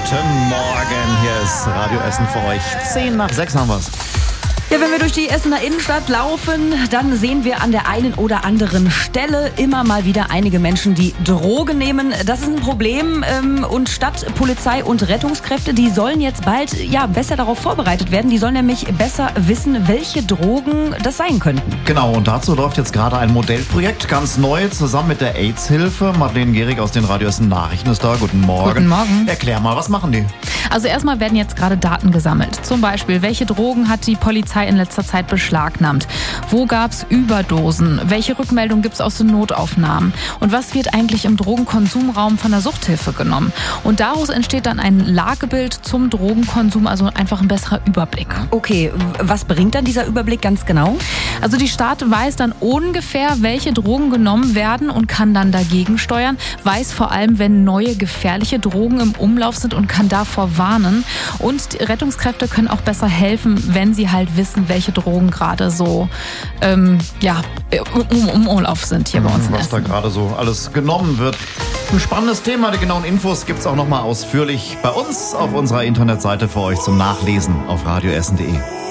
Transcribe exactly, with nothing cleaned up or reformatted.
Guten Morgen, hier ist Radio Essen für euch. Zehn nach sechs haben wir's. Ja, wenn wir durch die Essener Innenstadt laufen, dann sehen wir an der einen oder anderen Stelle immer mal wieder einige Menschen, die Drogen nehmen. Das ist ein Problem und Stadt, Polizei und Rettungskräfte, die sollen jetzt bald ja besser darauf vorbereitet werden. Die sollen nämlich besser wissen, welche Drogen das sein könnten. Genau, und dazu läuft jetzt gerade ein Modellprojekt, ganz neu, zusammen mit der AIDS-Hilfe. Madeleine Gehrig aus den Radio Essen Nachrichten ist da. Guten Morgen. Guten Morgen. Erklär mal, was machen die? Also erstmal werden jetzt gerade Daten gesammelt. Zum Beispiel, welche Drogen hat die Polizei in letzter Zeit beschlagnahmt? Wo gab es Überdosen? Welche Rückmeldung gibt es aus den Notaufnahmen? Und was wird eigentlich im Drogenkonsumraum von der Suchthilfe genommen? Und daraus entsteht dann ein Lagebild zum Drogenkonsum, also einfach ein besserer Überblick. Okay, was bringt dann dieser Überblick ganz genau? Also die Stadt weiß dann ungefähr, welche Drogen genommen werden und kann dann dagegen steuern, weiß vor allem, wenn neue gefährliche Drogen im Umlauf sind und kann davor warnen. Und die Rettungskräfte können auch besser helfen, wenn sie halt wissen, welche Drogen gerade so ähm, ja, im, im Umlauf sind hier bei uns in Was Essen. da gerade so alles genommen wird. Ein spannendes Thema, die genauen Infos gibt's auch nochmal ausführlich bei uns auf unserer Internetseite für euch zum Nachlesen auf radioessen punkt de.